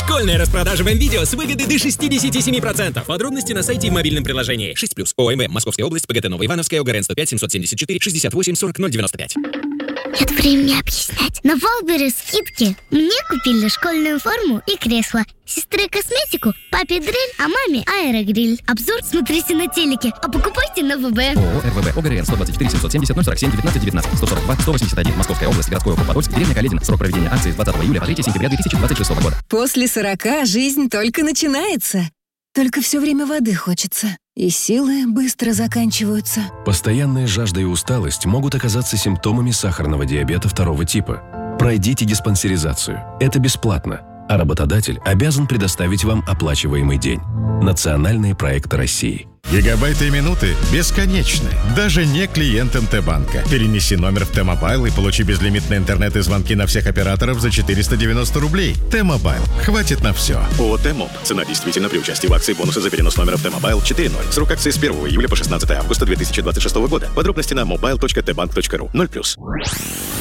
Школьная распродажа в МВидео с выгоды до 67%. Подробности на сайте и мобильном приложении. 6+. ОМВ. Московская область. ПГТ Новоивановская. ОГРН 105 774 68 40 095. Нет времени объяснять. На Валбере скидки. Мне купили школьную форму и кресло. Сестре косметику, папе дрель, а маме аэрогриль. Обзор смотрите на телеке, а покупайте на ВБ. ООО РВБ. ОГРН 124 770 047 19 19 142 181. Московская область. Городской округ Подольск. Деревня Каледина. Срок проведения акции с 20 июля по 3 сентября 2026 года. После 40 жизнь только начинается. Только все время воды хочется. И силы быстро заканчиваются. Постоянная жажда и усталость могут оказаться симптомами сахарного диабета 2 типа. Пройдите диспансеризацию. Это бесплатно. А работодатель обязан предоставить вам оплачиваемый день. Национальные проекты России. Гигабайты и минуты бесконечны, даже не клиентам Т-банка. Перенеси номер в Т-мобайл и получи безлимитный интернет и звонки на всех операторов за 490 рублей. Т-мобайл. Хватит на все. ООО «Т-моб». Цена действительно при участии в акции бонусы за перенос номера в Т-мобайл 4.0. Срок акции с 1 июля по 16 августа 2026 года. Подробности на mobile.tbank.ru. 0+.